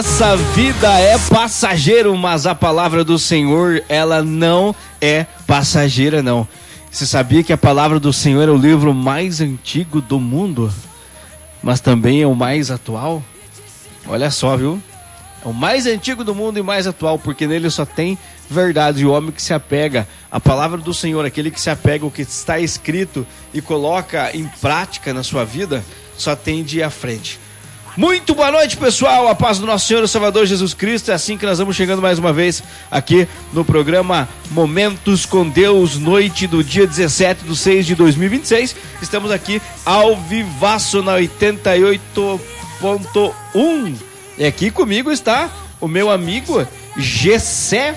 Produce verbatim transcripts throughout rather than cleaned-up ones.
Essa vida é passageiro, mas a palavra do Senhor, ela não é passageira, não. Você sabia que a palavra do Senhor é o livro mais antigo do mundo, mas também é o mais atual? Olha só, viu? É o mais antigo do mundo e mais atual, porque nele só tem verdade. E o homem que se apega à palavra do Senhor, aquele que se apega ao que está escrito e coloca em prática na sua vida, só tem de ir à frente. Muito boa noite, pessoal, a paz do nosso Senhor e Salvador Jesus Cristo. É assim que nós vamos chegando mais uma vez aqui no programa Momentos com Deus, noite do dia dezessete de seis de dois mil e vinte e seis. Estamos aqui ao vivaço na oitenta e oito ponto um. E aqui comigo está o meu amigo Gessé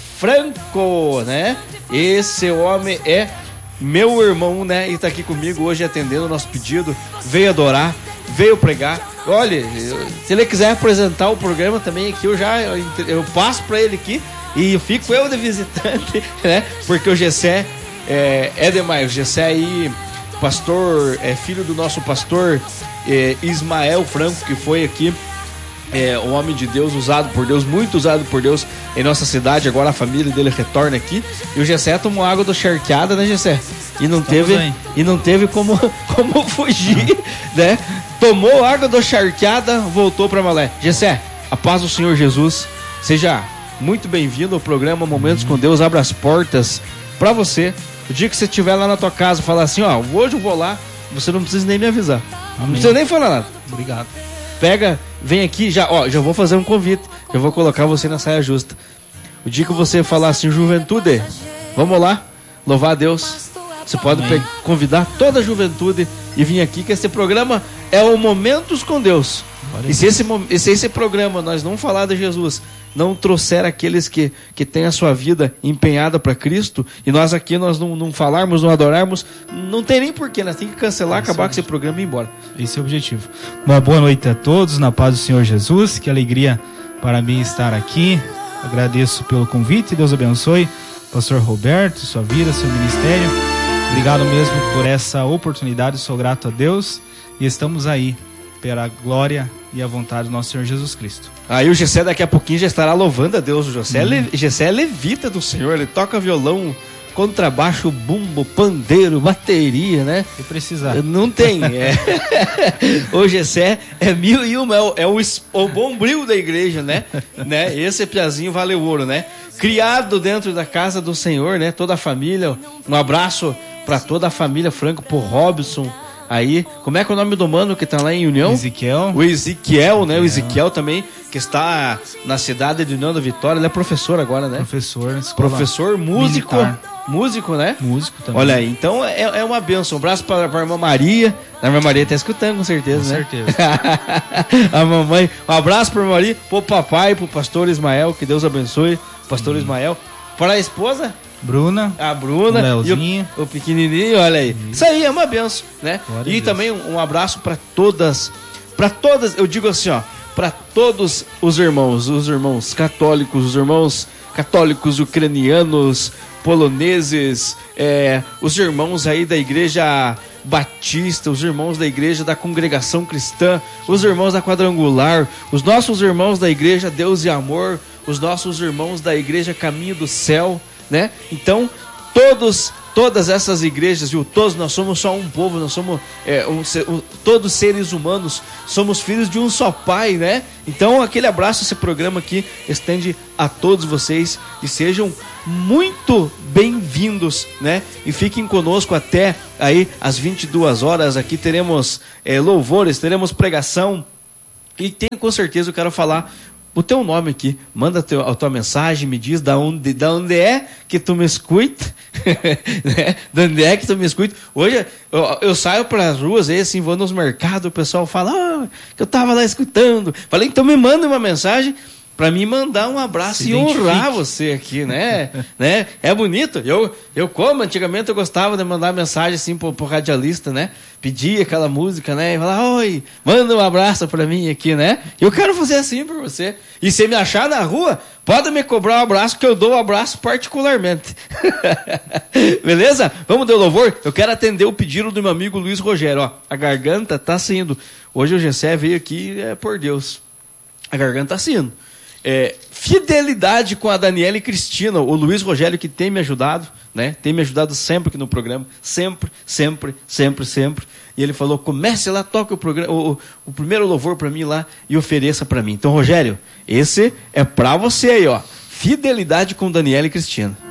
Franco, né? Esse homem é meu irmão, né? E está aqui comigo hoje atendendo o nosso pedido. Veio adorar, veio pregar. Olha, se ele quiser apresentar o programa também aqui, eu já eu, eu passo para ele aqui e fico eu de visitante, né? Porque o Gessé é, é demais. O Gessé aí, pastor, é filho do nosso pastor é, Ismael Franco, que foi aqui é, um homem de Deus, usado por Deus, muito usado por Deus em nossa cidade. Agora a família dele retorna aqui. E o Gessé tomou água do charqueada, né, Gessé? E não Estamos teve bem. E não teve como, como fugir, né? Tomou água do charqueada, voltou para Malé. Gessé, a paz do Senhor Jesus, seja muito bem-vindo ao programa Momentos com Deus. Abra as portas para você. O dia que você estiver lá na tua casa, falar assim, ó, hoje eu vou lá, você não precisa nem me avisar. Amém. Não precisa nem falar nada. Obrigado. Pega, vem aqui, já, ó, já vou fazer um convite, já vou colocar você na saia justa. O dia que você falar assim, juventude, vamos lá, louvar a Deus. Você pode pe- convidar toda a juventude e vir aqui, que esse programa é o Momentos com Deus. E se esse, se esse programa nós não falar de Jesus, não trouxer aqueles que, que têm a sua vida empenhada para Cristo, e nós aqui nós não, não falarmos, não adorarmos, não tem nem porquê, nós temos que cancelar, esse acabar é com esse programa e ir embora. Esse é o objetivo. Uma boa noite a todos, na paz do Senhor Jesus, que alegria para mim estar aqui. Agradeço pelo convite, Deus abençoe pastor Roberto, sua vida, seu ministério. Obrigado mesmo por essa oportunidade, sou grato a Deus e estamos aí pela glória e a vontade do nosso Senhor Jesus Cristo. Aí o Gessé daqui a pouquinho já estará louvando a Deus. O Gessé, hum. é, Gessé é levita do Senhor, ele toca violão, contrabaixo, bumbo, pandeiro, bateria, né? Se precisar. Não tem. É. O Gessé é mil e uma, é o, é o, o bombril da igreja, né? né? Esse piazinho vale ouro, né? Criado dentro da casa do Senhor, né? Toda a família, um abraço para toda a família Franco, por Robson. Aí, como é que é o nome do mano que tá lá em União? Ezequiel. O Ezequiel, né? O Ezequiel também, que está na cidade de União da Vitória. Ele é professor agora, né? Professor. Professor, músico. Militar. Músico, né? Músico também. Olha aí, então é, é uma bênção. Um abraço para a irmã Maria. A irmã Maria tá escutando, com certeza, com né? certeza. A mamãe. Um abraço para a Maria, pro papai, pro pastor Ismael. Que Deus abençoe. Pastor hum. Ismael. Para a esposa... Bruna, a Bruna e o, o pequenininho, olha aí. Isso aí é uma benção, né? Glória e também um, um abraço para todas, para todas, eu digo assim, ó, para todos os irmãos, os irmãos católicos, os irmãos católicos ucranianos, poloneses, é, os irmãos aí da igreja batista, os irmãos da igreja da congregação cristã, os irmãos da quadrangular, os nossos irmãos da igreja Deus e Amor, os nossos irmãos da igreja Caminho do Céu, né? Então, todos, todas essas igrejas, viu? Todos nós somos só um povo, nós somos é, um, um, todos seres humanos, somos filhos de um só pai, né? Então, aquele abraço, esse programa aqui estende a todos vocês e sejam muito bem-vindos, né? E fiquem conosco até aí às vinte e duas horas. Aqui teremos é, louvores, teremos pregação e tem, com certeza eu quero falar o teu nome aqui, manda teu, a tua mensagem, me diz da onde, da onde é que tu me escuta, né? Da onde é que tu me escuta. Hoje eu, eu saio para as ruas, aí, assim, vou nos mercados, o pessoal fala ah, que eu tava lá escutando. Falei, então me manda uma mensagem para me mandar um abraço Se e honrar você aqui, né? né? É bonito. Eu, eu como, antigamente eu gostava de mandar mensagem assim pro, pro radialista, né? Pedir aquela música, né? E falar, oi, manda um abraço para mim aqui, né? Eu quero fazer assim por você. E se me achar na rua, pode me cobrar um abraço que eu dou um abraço particularmente. Beleza? Vamos dar louvor? Eu quero atender o pedido do meu amigo Luiz Rogério. Ó, a garganta tá saindo. Hoje o Gessé veio aqui, é por Deus. A garganta assino. É, fidelidade com a Daniela e Cristina, o Luiz Rogério, que tem me ajudado, né? Tem me ajudado sempre aqui no programa, sempre, sempre, sempre, sempre. E ele falou, comece lá, toque o, programa, o, o primeiro louvor para mim lá e ofereça para mim. Então, Rogério, esse é para você aí, ó. Fidelidade com Daniela e Cristina.